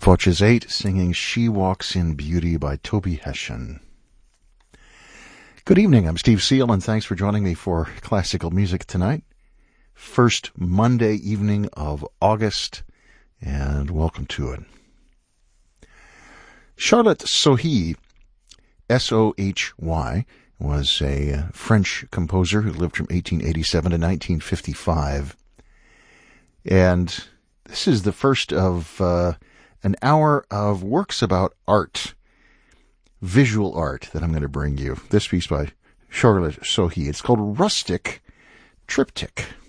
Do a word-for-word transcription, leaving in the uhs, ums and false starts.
Foches eight singing She Walks in Beauty by Toby Hession. Good evening, I'm Steve Seal, and thanks for joining me for classical music tonight. First Monday evening of August, and welcome to it. Charlotte Sohy, S O H Y, was a French composer who lived from eighteen eighty-seven to nineteen fifty-five. And this is the first of uh, an hour of works about art, visual art, that I'm going to bring you. This piece by Charlotte Sohy. It's called Rustic Triptych.